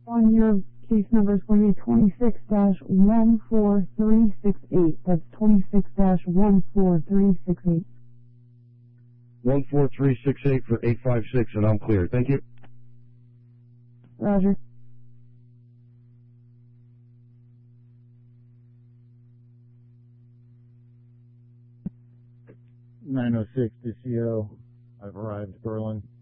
On your case number is going to be 26-14368. That's 26-14368. 14368 for 856, and I'm clear. Thank you. Roger. (906) DCO. I've arrived, Berlin.